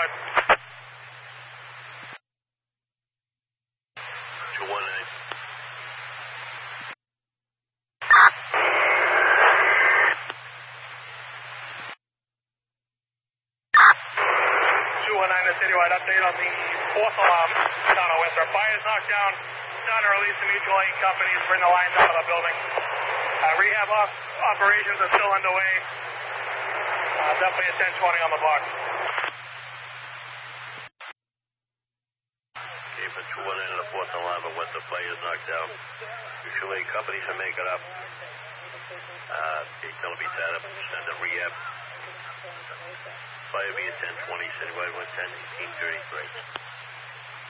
citywide. 219. 219 to citywide update on the 4th alarm down on Windsor. Fires knocked down. Down to release the mutual aid companies. Bring the lines out of the building. Rehab operations are still underway. Definitely a 1020 on the block. Okay, for 219 to the 4th alarm at Windsor. Fires knocked down. Mutual aid companies are making up. They're going to be tied up and send a rehab. Fire be at 1020, citywide 110, 1833.